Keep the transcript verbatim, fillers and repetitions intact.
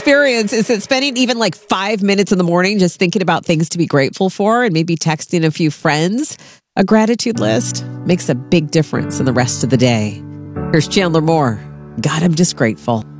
experience is that spending even like five minutes in the morning just thinking about things to be grateful for and maybe texting a few friends a gratitude list makes a big difference in the rest of the day. Here's Chandler Moore. God, I'm just grateful.